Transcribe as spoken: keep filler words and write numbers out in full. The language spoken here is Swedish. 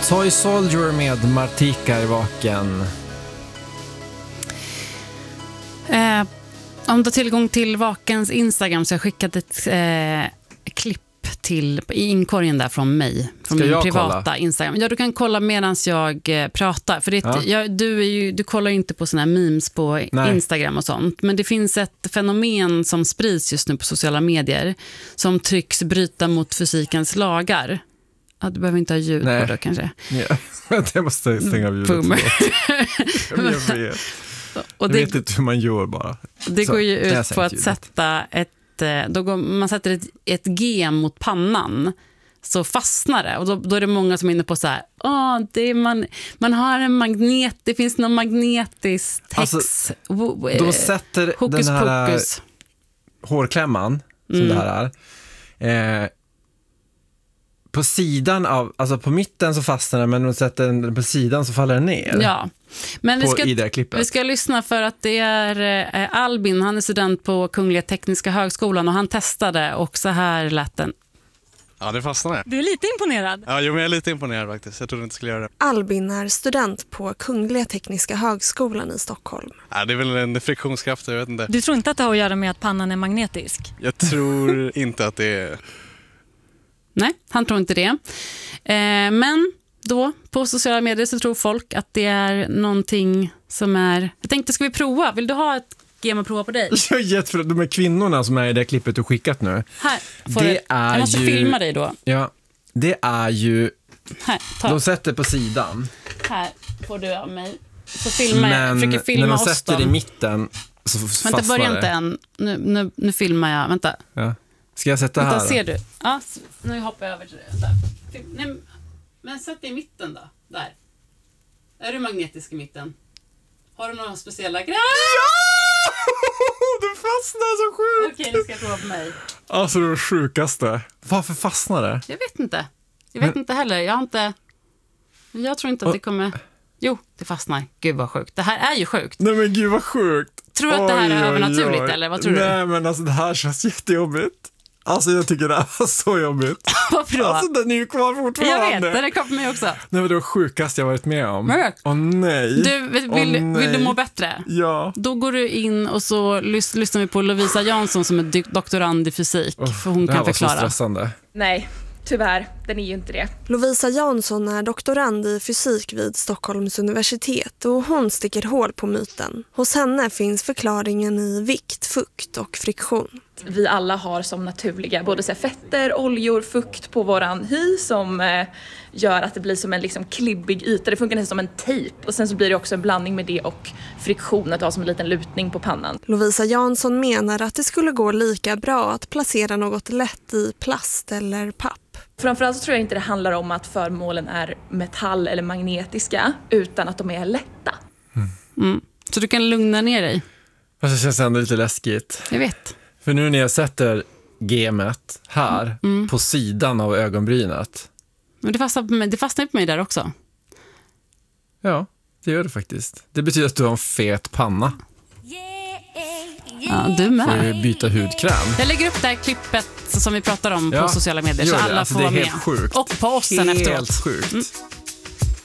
Toy Soldier med Martika är vaken. Eh, om du har tillgång till Vakens Instagram så har jag skickat ett eh, klipp till, i inkorgen där från mig. Från Ska min privata kolla? Instagram. Ja, du kan kolla medan jag eh, pratar. För det, Ja. jag, du, är ju, du kollar ju inte på såna här memes på Nej. Instagram och sånt. Men det finns ett fenomen som sprids just nu på sociala medier som tycks bryta mot fysikens lagar. Ja, du behöver inte ha ljud Nej. på det kanske. Ja. Jag måste stänga av ljudet. Boomer. Jag vet, Och jag det, vet inte hur man gör bara. det Så, går ju där har jag ut sänkt på att ljudet. sätta ett, då går, man sätter ett, ett G mot pannan så fastnar det. Och då, då är det många som är inne på så här, åh, det är man, man har en magnet, det finns någon magnetisk text. Alltså, Wo- De sätter hokus den här pokus. hårklämman som Mm. det här är eh, på sidan av, alltså på mitten så fastnar den, men om de sätter den på sidan så faller den ner. Ja. Men vi På, ska, i det här klippet. vi ska lyssna för att det är eh, Albin, han är student på Kungliga Tekniska högskolan och han testade och så här lät den. Ja, det fastnade. Du är lite imponerad. Ja, jo, men jag är lite imponerad faktiskt. Jag trodde inte skulle göra det. Albin är student på Kungliga Tekniska högskolan i Stockholm. Ja, det är väl en friktionskraft, jag vet inte. Du tror inte att det har att göra med att pannan är magnetisk? Jag tror inte att det är... Nej, han tror inte det. Eh, men då på sociala medier så tror folk att det är någonting som är... Jag tänkte, ska vi prova? Vill du ha ett G M och prova på dig? Jag är jätteför, de här kvinnorna som är i det klippet du skickat nu. Här, får Det du, är jag måste ju- filma dig då. Ja, det är ju, Här, ta. de sätter på sidan. Här får du av mig. Så filmar jag. Men Försöker filma när de oss sätter dem. i mitten så fastnar Vänta, börja det. inte än. Nu, nu, nu filmar jag. Vänta. Ja. Ska jag sätta Vänta, här? ser du? Ja, s- nu hoppar jag över till det. Där. Film- Nej, men sätt dig i mitten då. Där. Är du magnetisk i mitten? Har du några speciella grejer? Det fastnar så sjukt! Okej, nu ska jag prova på mig. Alltså det sjukaste. Varför fastnar det? Jag vet inte. Jag vet Men- inte heller. Jag har inte... Jag tror inte att det kommer... Jo, det fastnar. Gud vad sjukt. Det här är ju sjukt. Nej men gud vad sjukt. Tror du att det här är Oj, oj, övernaturligt, oj. eller vad tror du? Nej men alltså det här känns jättejobbigt. Alltså jag tycker det här var så jobbigt. Varför då? Alltså den är ju kvar fortfarande. Jag vet, det där kom på mig också. Nej men det var sjukaste jag varit med om. Men- Åh nej. Du, vill, Åh, vill, vill nej. du må bättre? Ja. Då går du in och så lys- lyssnar vi på Lovisa Jansson som är dy- doktorand i fysik. för hon Det här kan var så förklara. stressande. Nej, tyvärr. Den är ju inte det. Lovisa Jansson är doktorand i fysik vid Stockholms universitet och hon sticker hål på myten. Hos henne finns förklaringen i vikt, fukt och friktion. Vi alla har som naturliga både så här fetter, oljor, fukt på våran hy som eh, gör att det blir som en liksom klibbig yta. Det funkar nästan som en tejp. Och sen så blir det också en blandning med det och friktion, att ha som en liten lutning på pannan. Lovisa Jansson menar att det skulle gå lika bra att placera något lätt i plast eller papp. Framförallt så tror jag inte det handlar om att föremålen är metall eller magnetiska, utan att de är lätta. Mm. Så du kan lugna ner dig. Fast det känns ändå lite läskigt. Jag vet. För nu när jag sätter gemet här Mm. på sidan av ögonbrynet. Men det fastnar på mig, det fastnar på mig där också. Ja, det gör det faktiskt. Det betyder att du har en fet panna. Ja, du Får med. du byta hudkräm. Jag lägger upp det här klippet som vi pratar om Ja, på sociala medier så gör det. alla Alltså, får det är vara med. helt sjukt. Och på oss sen efteråt. Helt sjukt. Mm.